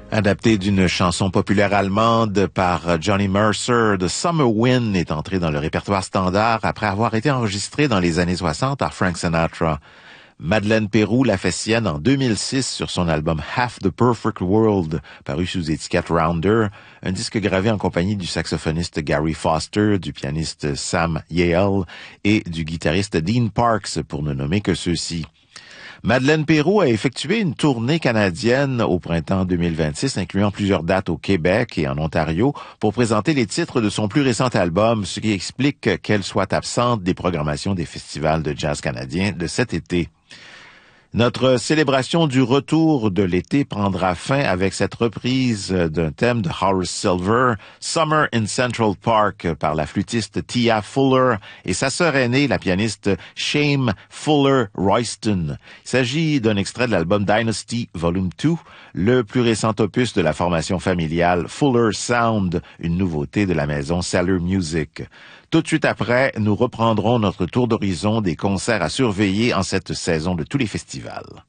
Adapté d'une chanson populaire allemande par Johnny Mercer, The Summer Wind est entré dans le répertoire standard après avoir été enregistré dans les années 60 par Frank Sinatra. Madeleine Peyroux l'a fait sienne en 2006 sur son album Half the Perfect World, paru sous étiquette Rounder, un disque gravé en compagnie du saxophoniste Gary Foster, du pianiste Sam Yale et du guitariste Dean Parks, pour ne nommer que ceux-ci. Madeleine Peyroux a effectué une tournée canadienne au printemps 2026, incluant plusieurs dates au Québec et en Ontario, pour présenter les titres de son plus récent album, ce qui explique qu'elle soit absente des programmations des festivals de jazz canadiens de cet été. Notre célébration du retour de l'été prendra fin avec cette reprise d'un thème de Horace Silver, Summer in Central Park, par la flûtiste Tia Fuller et sa sœur aînée, la pianiste Shame Fuller Royston. Il s'agit d'un extrait de l'album Dynasty Volume 2, le plus récent opus de la formation familiale Fuller Sound, une nouveauté de la maison Cellar Music. Tout de suite après, nous reprendrons notre tour d'horizon des concerts à surveiller en cette saison de tous les festivals.